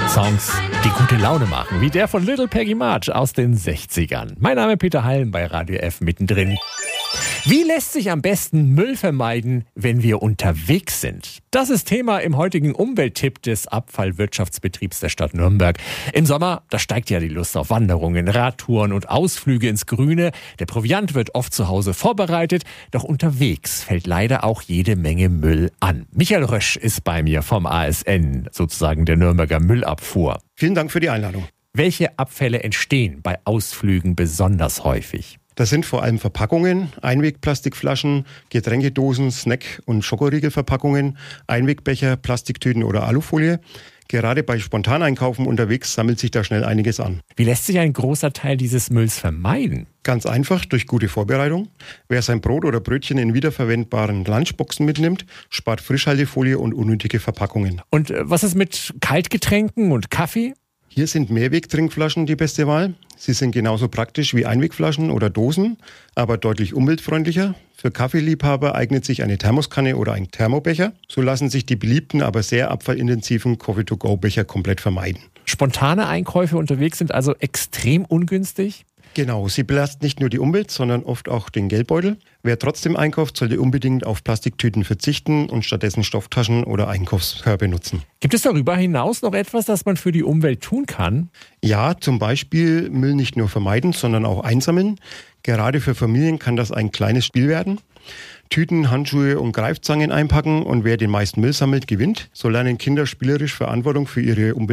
Songs, die gute Laune machen, wie der von Little Peggy March aus den 60ern. Mein Name ist Peter Halm bei Radio F mittendrin. Wie lässt sich am besten Müll vermeiden, wenn wir unterwegs sind? Das ist Thema im heutigen Umwelttipp des Abfallwirtschaftsbetriebs der Stadt Nürnberg. Im Sommer, da steigt ja die Lust auf Wanderungen, Radtouren und Ausflüge ins Grüne. Der Proviant wird oft zu Hause vorbereitet, doch unterwegs fällt leider auch jede Menge Müll an. Michael Rösch ist bei mir vom ASN, sozusagen der Nürnberger Müllabfuhr. Vielen Dank für die Einladung. Welche Abfälle entstehen bei Ausflügen besonders häufig? Das sind vor allem Verpackungen, Einwegplastikflaschen, Getränkedosen, Snack- und Schokoriegelverpackungen, Einwegbecher, Plastiktüten oder Alufolie. Gerade bei Spontaneinkaufen unterwegs sammelt sich da schnell einiges an. Wie lässt sich ein großer Teil dieses Mülls vermeiden? Ganz einfach, durch gute Vorbereitung. Wer sein Brot oder Brötchen in wiederverwendbaren Lunchboxen mitnimmt, spart Frischhaltefolie und unnötige Verpackungen. Und was ist mit Kaltgetränken und Kaffee? Hier sind Mehrwegtrinkflaschen die beste Wahl. Sie sind genauso praktisch wie Einwegflaschen oder Dosen, aber deutlich umweltfreundlicher. Für Kaffeeliebhaber eignet sich eine Thermoskanne oder ein Thermobecher. So lassen sich die beliebten, aber sehr abfallintensiven Coffee-to-go-Becher komplett vermeiden. Spontane Einkäufe unterwegs sind also extrem ungünstig? Genau, sie belasten nicht nur die Umwelt, sondern oft auch den Geldbeutel. Wer trotzdem einkauft, sollte unbedingt auf Plastiktüten verzichten und stattdessen Stofftaschen oder Einkaufskörbe nutzen. Gibt es darüber hinaus noch etwas, das man für die Umwelt tun kann? Ja, zum Beispiel Müll nicht nur vermeiden, sondern auch einsammeln. Gerade für Familien kann das ein kleines Spiel werden. Tüten, Handschuhe und Greifzangen einpacken und wer den meisten Müll sammelt, gewinnt. So lernen Kinder spielerisch Verantwortung für ihre Umwelt